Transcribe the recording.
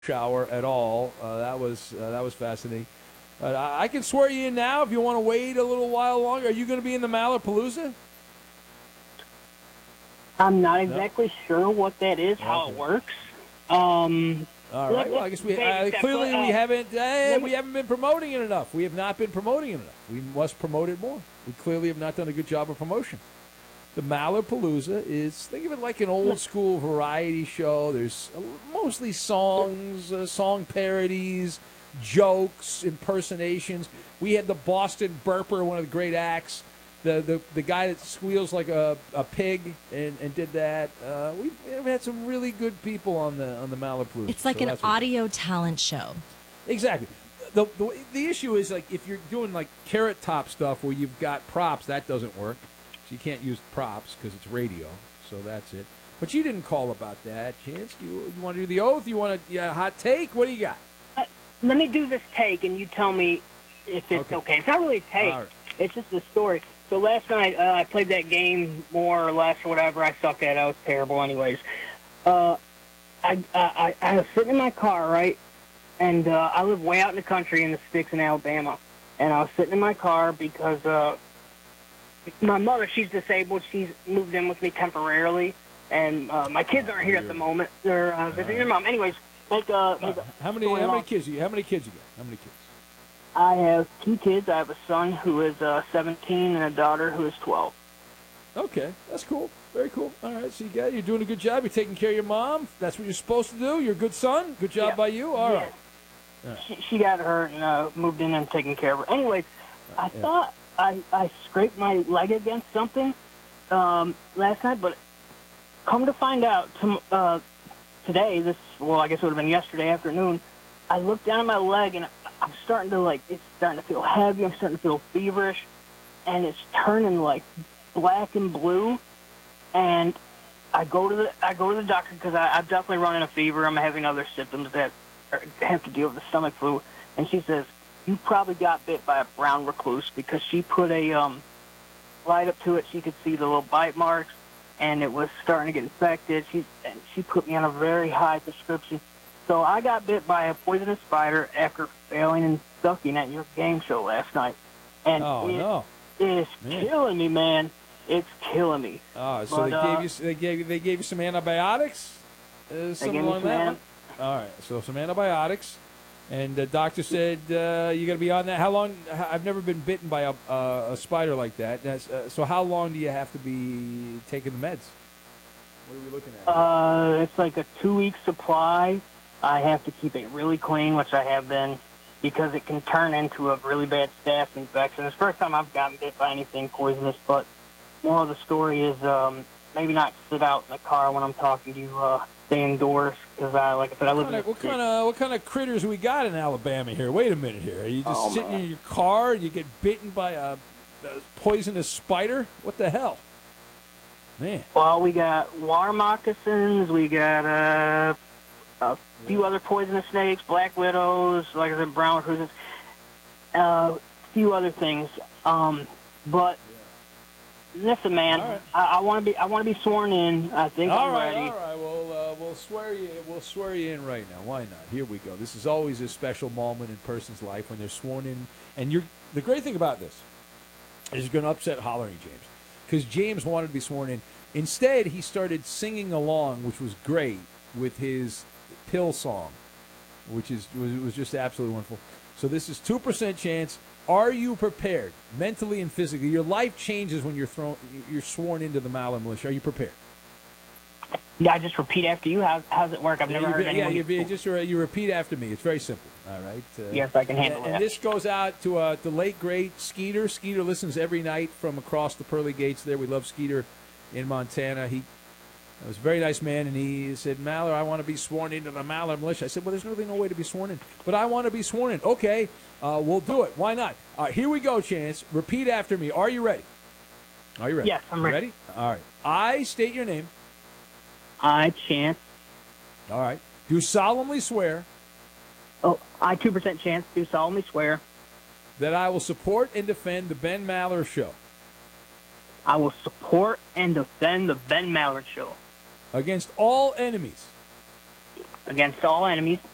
shower at all. That was fascinating. I can swear you in now if you want to wait a little while longer. Are you going to be in the Malapalooza? I'm not exactly sure what that is, how it works. All right. Well, I guess we haven't been promoting it enough. We have not been promoting it enough. We must promote it more. We clearly have not done a good job of promotion. The Malapalooza is, think of it like an old school variety show. There's mostly songs, song parodies, jokes, impersonations. We had the Boston Burper, one of the great acts. The guy that squeals like a pig and did that. We've had some really good people on the Malapalooza. It's like an audio talent show. Exactly. The issue is, like, if you're doing like Carrot Top stuff where you've got props, that doesn't work. So you can't use props because it's radio. So that's it. But you didn't call about that, Chance. You want to do the oath? You want a hot take? What do you got? Let me do this take, and you tell me if it's okay. It's not really a take. Right. It's just a story. So last night, I played that game more or less or whatever. I sucked at it. I was terrible anyways. I was sitting in my car, right? And I live way out in the country in the sticks in Alabama. And I was sitting in my car because my mother, she's disabled. She's moved in with me temporarily. And my kids aren't here at the moment. They're visiting their mom. Anyways, how many kids you got? How many kids? I have 2 kids. I have a son who is 17 and a daughter who is 12. Okay, that's cool. Very cool. All right, so you're doing a good job. You're taking care of your mom. That's what you're supposed to do. You're a good son. Good job by you. All right. She got hurt and moved in and taken care of her. Anyways, I thought I scraped my leg against something last night, but come to find out today, I guess it would have been yesterday afternoon, I looked down at my leg and I'm starting to it's starting to feel heavy. I'm starting to feel feverish, and it's turning like black and blue. And I go to the doctor because I'm definitely running a fever. I'm having other symptoms that have to deal with the stomach flu. And she says, you probably got bit by a brown recluse, because she put a light up to it. She could see the little bite marks, and it was starting to get infected. She put me on a very high prescription. So I got bit by a poisonous spider after failing and sucking at your game show last night. And it's killing me, man. It's killing me. Oh, so they gave you some antibiotics? Something along that line? All right, so some antibiotics. And the doctor said you're going to be on that. How long? I've never been bitten by a spider like that. So how long do you have to be taking the meds? What are we looking at? It's like a 2-week supply. I have to keep it really clean, which I have been, because it can turn into a really bad staph infection. It's the first time I've gotten bit by anything poisonous, but more of the story is maybe not sit out in the car when I'm talking to you, stay indoors, because like I said, I live in the city. What kind of critters we got in Alabama here? Wait a minute here. Are you just sitting in your car and you get bitten by a poisonous spider? What the hell? Man. Well, we got water moccasins, we got a few other poisonous snakes, black widows, like I said, brown recluses, a few other things. But listen, man, right. I want to be sworn in. I think I'm ready. All right. Well, we'll swear you in right now. Why not? Here we go. This is always a special moment in a person's life when they're sworn in. And the great thing about this is you're going to upset Hollering James, because James wanted to be sworn in. Instead, he started singing along, which was great, with his pill song, which was just absolutely wonderful. So this is 2% chance. Are you prepared, mentally and physically? Your life changes when you're sworn into the Maller Militia. Are you prepared? Yeah, I just repeat after you. How's it work? I've never heard anyone. You repeat after me. It's very simple. All right. Yes, I can handle that. And this goes out to the late great Skeeter. Skeeter listens every night from across the pearly gates. There, we love Skeeter in Montana. He was a very nice man, and he said, Maller, I want to be sworn into the Maller Militia. I said, well, there's really no way to be sworn in. But I want to be sworn in. Okay, we'll do it. Why not? Here we go, Chance. Repeat after me. Are you ready? Are you ready? Yes, I'm ready. Ready? All right. I state your name. I, Chance. All right. Do solemnly swear. Oh, I 2% chance. Do solemnly swear. That I will support and defend the Ben Maller Show. I will support and defend the Ben Maller Show. Against all enemies. Against all enemies.